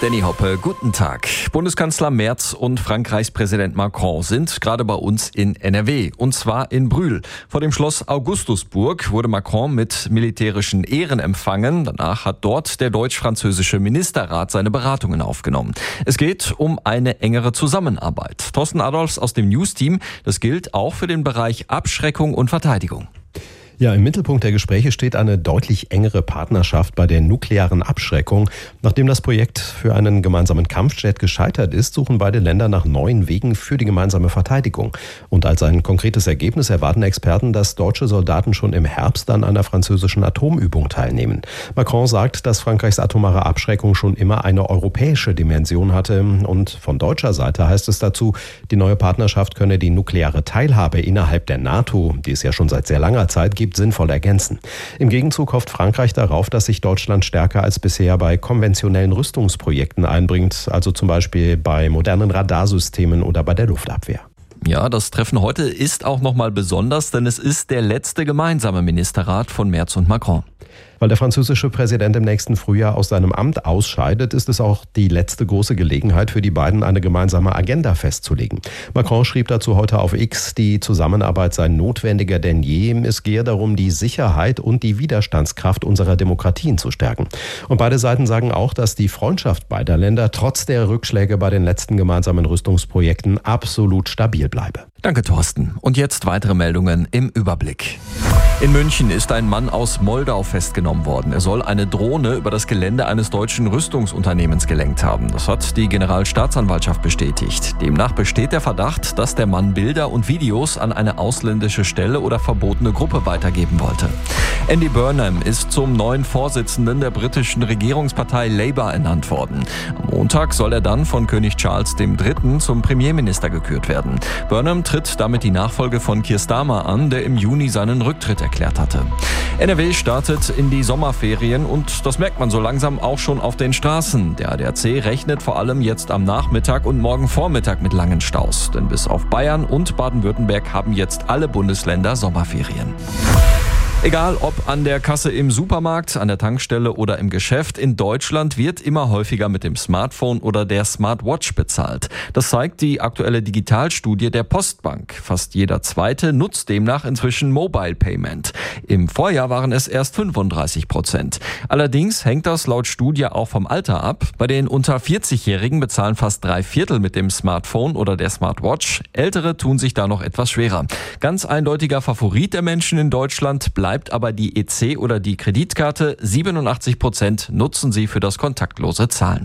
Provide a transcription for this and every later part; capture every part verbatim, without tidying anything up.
Danny Hoppe, guten Tag. Bundeskanzler Merz und Frankreichs Präsident Macron sind gerade bei uns in N R W, und zwar in Brühl. Vor dem Schloss Augustusburg wurde Macron mit militärischen Ehren empfangen. Danach hat dort der deutsch-französische Ministerrat seine Beratungen aufgenommen. Es geht um eine engere Zusammenarbeit. Thorsten Adolfs aus dem News-Team, das gilt auch für den Bereich Abschreckung und Verteidigung. Ja, im Mittelpunkt der Gespräche steht eine deutlich engere Partnerschaft bei der nuklearen Abschreckung. Nachdem das Projekt für einen gemeinsamen Kampfjet gescheitert ist, suchen beide Länder nach neuen Wegen für die gemeinsame Verteidigung. Und als ein konkretes Ergebnis erwarten Experten, dass deutsche Soldaten schon im Herbst an einer französischen Atomübung teilnehmen. Macron sagt, dass Frankreichs atomare Abschreckung schon immer eine europäische Dimension hatte. Und von deutscher Seite heißt es dazu, die neue Partnerschaft könne die nukleare Teilhabe innerhalb der NATO, die es ja schon seit sehr langer Zeit gibt, sinnvoll ergänzen. Im Gegenzug hofft Frankreich darauf, dass sich Deutschland stärker als bisher bei konventionellen Rüstungsprojekten einbringt, also zum Beispiel bei modernen Radarsystemen oder bei der Luftabwehr. Ja, das Treffen heute ist auch nochmal besonders, denn es ist der letzte gemeinsame Ministerrat von Merz und Macron. Weil der französische Präsident im nächsten Frühjahr aus seinem Amt ausscheidet, ist es auch die letzte große Gelegenheit für die beiden, eine gemeinsame Agenda festzulegen. Macron schrieb dazu heute auf X, die Zusammenarbeit sei notwendiger denn je. Es gehe darum, die Sicherheit und die Widerstandskraft unserer Demokratien zu stärken. Und beide Seiten sagen auch, dass die Freundschaft beider Länder trotz der Rückschläge bei den letzten gemeinsamen Rüstungsprojekten absolut stabil bleibe. Danke, Thorsten. Und jetzt weitere Meldungen im Überblick. In München ist ein Mann aus Moldau festgenommen worden. Er soll eine Drohne über das Gelände eines deutschen Rüstungsunternehmens gelenkt haben. Das hat die Generalstaatsanwaltschaft bestätigt. Demnach besteht der Verdacht, dass der Mann Bilder und Videos an eine ausländische Stelle oder verbotene Gruppe weitergeben wollte. Andy Burnham ist zum neuen Vorsitzenden der britischen Regierungspartei Labour ernannt worden. Am Montag soll er dann von König Charles der Dritte zum Premierminister gekürt werden. Burnham tritt damit die Nachfolge von Keir Starmer an, der im Juni seinen Rücktritt erklärt hatte. N R W startet in die Sommerferien und das merkt man so langsam auch schon auf den Straßen. Der A D A C rechnet vor allem jetzt am Nachmittag und morgen Vormittag mit langen Staus. Denn bis auf Bayern und Baden-Württemberg haben jetzt alle Bundesländer Sommerferien. Egal ob an der Kasse im Supermarkt, an der Tankstelle oder im Geschäft, in Deutschland wird immer häufiger mit dem Smartphone oder der Smartwatch bezahlt. Das zeigt die aktuelle Digitalstudie der Postbank. Fast jeder Zweite nutzt demnach inzwischen Mobile Payment. Im Vorjahr waren es erst fünfunddreißig Prozent. Allerdings hängt das laut Studie auch vom Alter ab. Bei den unter vierzig-Jährigen bezahlen fast drei Viertel mit dem Smartphone oder der Smartwatch. Ältere tun sich da noch etwas schwerer. Ganz eindeutiger Favorit der Menschen in Deutschland bleibt Bleibt aber die E C oder die Kreditkarte. siebenundachtzig Prozent nutzen sie für das kontaktlose Zahlen.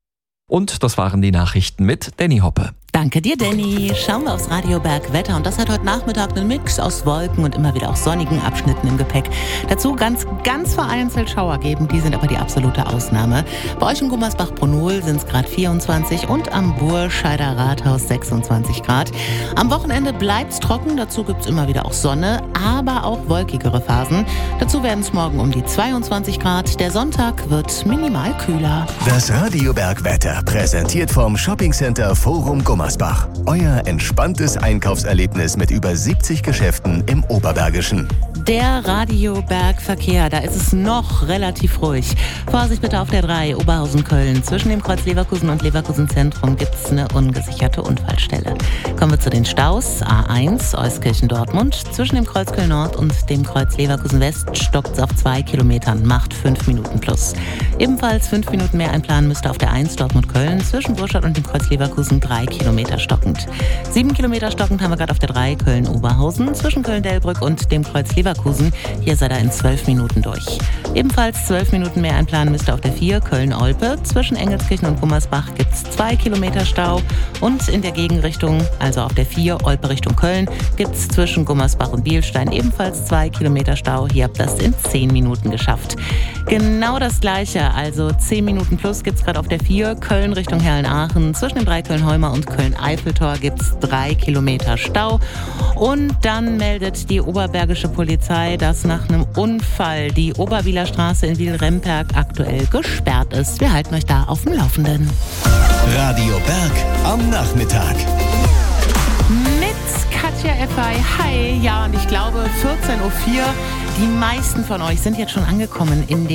Und das waren die Nachrichten mit Danny Hoppe. Danke dir, Danny. Schauen wir aufs Radioberg Wetter. Und das hat heute Nachmittag einen Mix aus Wolken und immer wieder auch sonnigen Abschnitten im Gepäck. Dazu ganz, ganz vereinzelt Schauer geben. Die sind aber die absolute Ausnahme. Bei euch in Gummersbach-Brunol sind es gerade vierundzwanzig und am Burscheider Rathaus sechsundzwanzig Grad. Am Wochenende bleibt es trocken. Dazu gibt es immer wieder auch Sonne, aber auch wolkigere Phasen. Dazu werden es morgen um die zweiundzwanzig Grad. Der Sonntag wird minimal kühler. Das Radioberg Wetter präsentiert vom Shoppingcenter Forum Gummersbach. Euer entspanntes Einkaufserlebnis mit über siebzig Geschäften im Oberbergischen. Der Radiobergverkehr, da ist es noch relativ ruhig. Vorsicht bitte auf der drei, Oberhausen-Köln. Zwischen dem Kreuz Leverkusen und Leverkusen Zentrum gibt es eine ungesicherte Unfallstelle. Kommen wir zu den Staus. A eins, Euskirchen-Dortmund. Zwischen dem Kreuz Köln-Nord und dem Kreuz Leverkusen-West stockt es auf zwei Kilometern, macht fünf Minuten plus. Ebenfalls fünf Minuten mehr einplanen müsste auf der eins, Dortmund-Köln. Zwischen Burstadt und dem Kreuz Leverkusen drei Kilometer stockend. Sieben Kilometer stockend haben wir gerade auf der drei, Köln-Oberhausen. Zwischen Köln-Delbrück und dem Kreuz Leverkusen. Hier seid ihr in zwölf Minuten durch. Ebenfalls zwölf Minuten mehr einplanen müsst ihr auf der vier, Köln-Olpe. Zwischen Engelskirchen und Gummersbach gibt es zwei Kilometer Stau. Und in der Gegenrichtung, also auf der vier, Olpe Richtung Köln, gibt es zwischen Gummersbach und Bielstein ebenfalls zwei Kilometer Stau. Hier habt ihr das in zehn Minuten geschafft. Genau das Gleiche, also zehn Minuten plus gibt es gerade auf der vier, Köln Richtung Herrn-Aachen. Zwischen dem drei Köln-Heumer und Köln-Eiffeltor gibt es drei Kilometer Stau. Und dann meldet die Oberbergische Polizei, dass nach einem Unfall die Oberwieler Straße in Wiel-Remperg aktuell gesperrt ist. Wir halten euch da auf dem Laufenden. Radio Berg am Nachmittag. Mit Katja Effay. Hi, ja, und ich glaube vierzehn Uhr vier. Die meisten von euch sind jetzt schon angekommen in